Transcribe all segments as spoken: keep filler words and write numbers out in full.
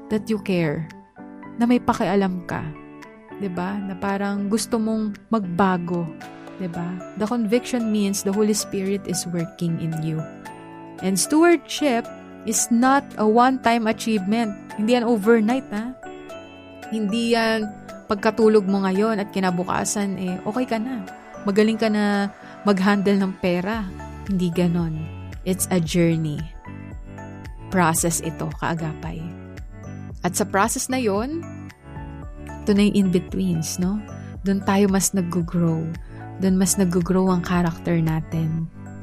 that you care, na may pakialam ka, 'di ba? Na parang gusto mong magbago, 'di ba? The conviction means the Holy Spirit is working in you. And stewardship is not a one-time achievement. Hindi yan overnight, ha? Hindi yan pagkatulog mo ngayon at kinabukasan, eh, okay ka na. Magaling ka na mag-handle ng pera. Hindi ganon. It's a journey. Process ito, kaagapay. At sa process na yon, ito na yung in-betweens, no? Doon tayo mas nag-grow. Doon mas nag-grow ang character natin.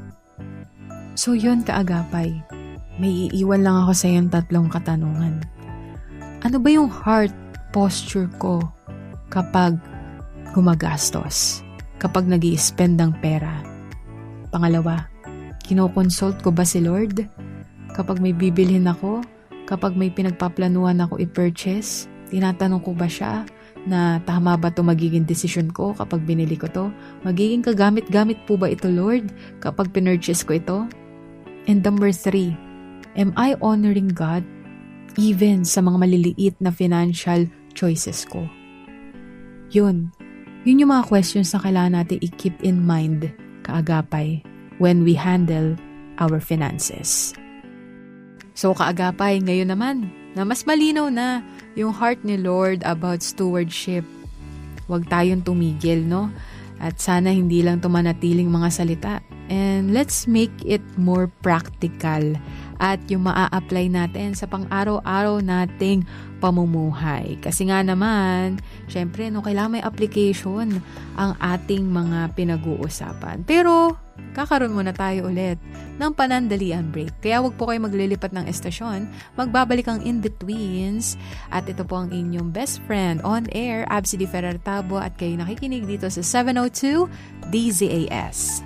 So yun, kaagapay. May iiwan lang ako sa yung tatlong katanungan. Ano ba yung heart posture ko kapag gumagastos? Kapag nag-i-spend ng pera? Pangalawa, kinoconsult ko ba si Lord? Kapag may bibilhin ako? Kapag may pinagpaplanuhan ako i-purchase? Tinatanong ko ba siya na tama ba ito magiging decision ko kapag binili ko to? Magiging kagamit-gamit po ba ito, Lord, kapag pinurchase ko ito? And number three, am I honoring God even sa mga maliliit na financial choices ko? Yun. Yun yung mga questions na kailangan natin i-keep in mind, kaagapay, when we handle our finances. So, kaagapay, ngayon naman, na mas malinaw na yung heart ni Lord about stewardship. Huwag tayong tumigil, no? At sana hindi lang tumanatiling mga salita. And let's make it more practical at yung maa-apply natin sa pang-araw-araw nating pamumuhay. Kasi nga naman, syempre, no, kailangan may application ang ating mga pinag-uusapan. Pero, kakaroon muna tayo ulit ng panandalian break. Kaya wag po kayo maglilipat ng estasyon. Magbabalik ang in-betweens. At ito po ang inyong best friend on air, Absidy Ferrer Tabo, at kayo nakikinig dito sa seven oh two D Z A S.